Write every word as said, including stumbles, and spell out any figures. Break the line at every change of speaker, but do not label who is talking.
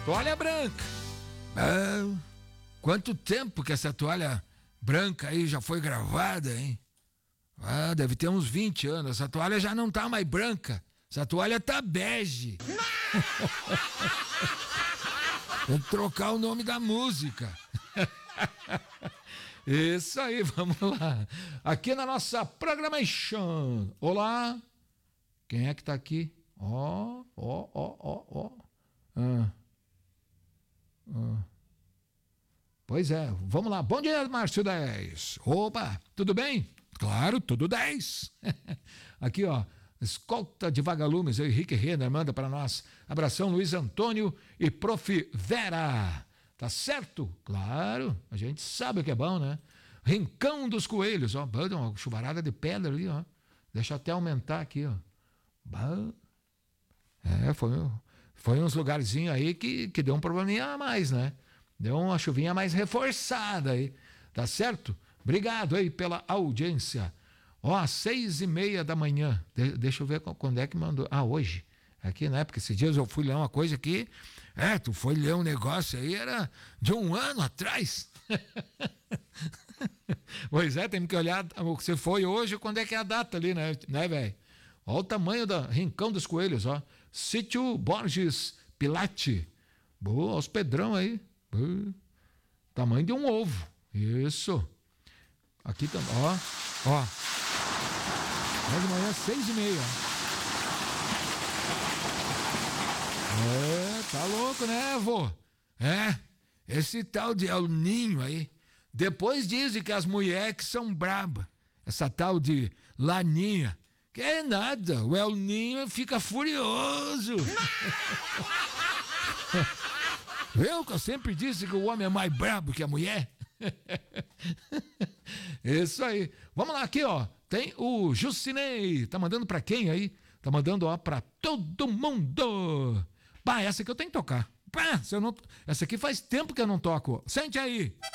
Toalha branca. Ah, quanto tempo que essa toalha branca aí já foi gravada, hein? Ah, deve ter uns vinte anos. Essa toalha já não tá mais branca. Essa toalha tá bege. Tem que trocar o nome da música. Isso aí, vamos lá. Aqui na nossa programação. Olá. Quem é que tá aqui? Ó, ó, ó, ó, ó. Ah. Ah. Pois é, vamos lá. Bom dia, Márcio dez. Opa, tudo bem? Claro, tudo dez. Aqui, ó. Escolta de Vagalumes, eu, Henrique Renner, manda para nós. Abração, Luiz Antônio e Prof. Vera. Tá certo? Claro, a gente sabe o que é bom, né? Rincão dos Coelhos, ó. Uma chuvarada de pedra ali, ó. Deixa eu até aumentar aqui, ó. É, foi, foi uns lugarzinhos aí que, que deu um probleminha a mais, né? Deu uma chuvinha mais reforçada aí. Tá certo? Obrigado aí pela audiência. Ó, às seis e meia da manhã. De, deixa eu ver quando é que mandou. Ah, hoje. Aqui, né? Porque esses dias eu fui ler uma coisa aqui. É, tu foi ler um negócio aí, era de um ano atrás. Pois é, tem que olhar o que você foi hoje, quando é que é a data ali, né, né, velho? Olha o tamanho da Rincão dos Coelhos, ó. Sítio Borges Pilate. Boa, os Pedrão aí. Boa. Tamanho de um ovo. Isso. Aqui também, ó. Ó. Hoje de manhã, seis e meia. É, tá louco, né, vô? É, esse tal de El Ninho aí. Depois dizem que as mulheres são brabas. Essa tal de Laninha. Que é nada, o El Ninho fica furioso. Eu que eu sempre disse que o homem é mais brabo que a mulher. Isso aí. Vamos lá aqui, ó. Tem o Jucinei. Tá mandando pra quem aí? Tá mandando, ó, pra todo mundo. Pá, essa aqui eu tenho que tocar. Pá, se eu não... Essa aqui faz tempo que eu não toco. Sente aí.